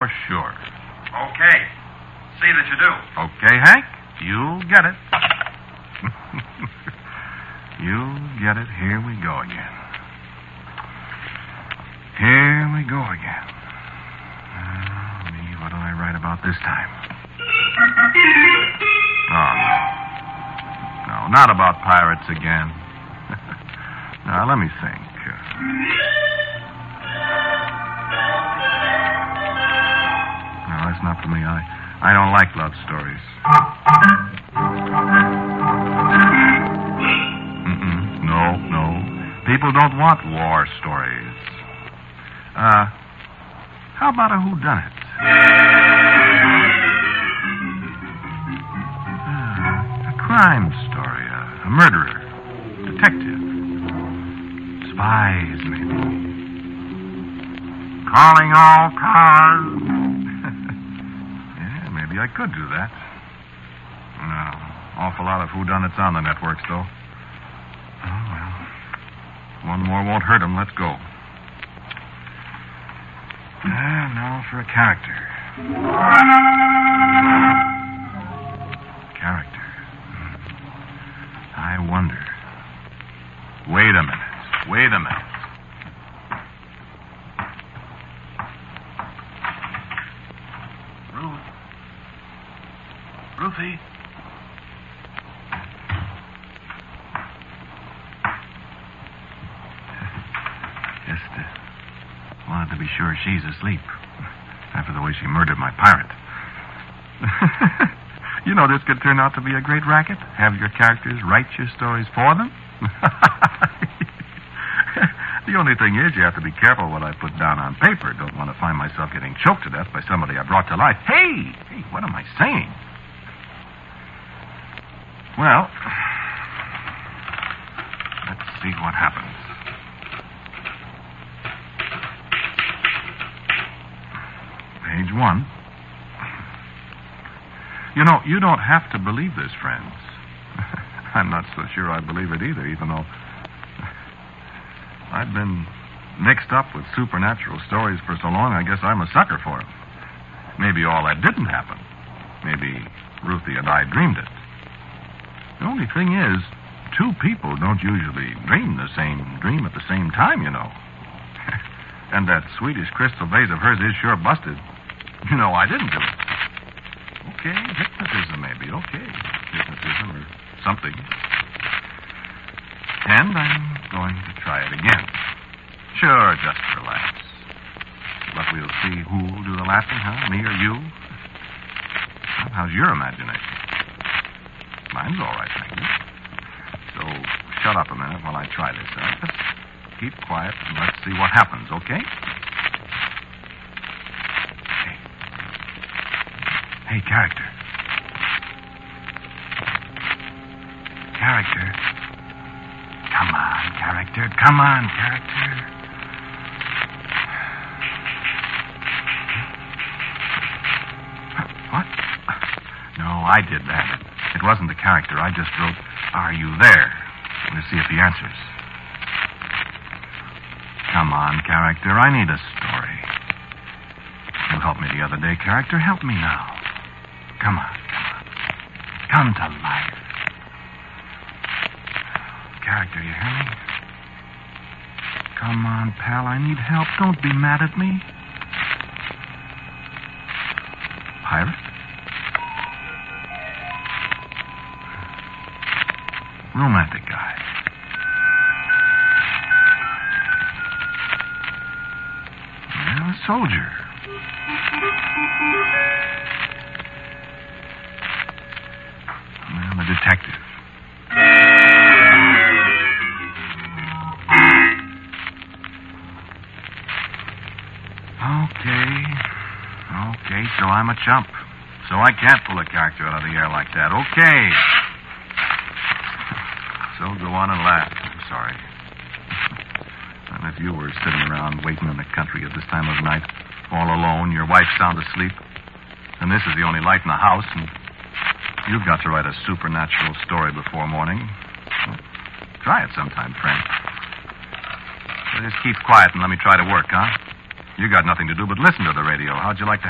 For sure. Okay. See that you do. Okay, Hank. You'll get it. You'll get it. Here we go again. Here we go again. What do I write about this time? Oh, no. No, not about pirates again. Now, let me think. No, that's not for me. I don't like love stories. No. People don't want war stories. How about a whodunit? A crime story. A murderer. Detective. Spies, maybe. Calling all cars. Yeah, maybe I could do that. No. Awful lot of whodunits on the networks, though. Oh, well. One more won't hurt him. Let's go. Now for a character. Character. I wonder. Wait a minute. Ruthie? Just wanted to be sure she's asleep after the way she murdered my pirate. You know, this could turn out to be a great racket. Have your characters write your stories for them. The only thing is you have to be careful what I put down on paper. Don't want to find myself getting choked to death by somebody I brought to life. Hey, what am I saying? Well, let's see what happens. Page 1. You know, you don't have to believe this, friends. I'm not so sure I believe it either, even though I've been mixed up with supernatural stories for so long, I guess I'm a sucker for them. Maybe all that didn't happen. Maybe Ruthie and I dreamed it. The only thing is, two people don't usually dream the same dream at the same time, you know. And that Swedish crystal vase of hers is sure busted. You know, I didn't do it. Okay, hypnotism maybe. Okay, hypnotism or something. And I'm going to try it again. Sure, just relax. But we'll see who'll do the laughing, huh? Me or you? Well, how's your imagination? Mine's all right, thank you. So, shut up a minute while I try this out. Just keep quiet and let's see what happens, okay? Hey, character. Character. Come on, character. Come on, character. What? No, I did that. It wasn't the character. I just wrote, "Are you there?" We'll see if he answers. Come on, character. I need a story. You helped me the other day, character. Help me now. Come on. Come to life. Character, you hear me? Come on, pal. I need help. Don't be mad at me. Pirate? Romantic guy. Well, a soldier. Well, a detective. Okay, so I'm a chump. So I can't pull a character out of the air like that. Okay. So go on and laugh. I'm sorry. And if you were sitting around waiting in the country at this time of night, all alone, your wife's sound asleep, and this is the only light in the house, and you've got to write a supernatural story before morning, well, try it sometime, friend. So just keep quiet and let me try to work, huh? You got nothing to do but listen to the radio. How'd you like to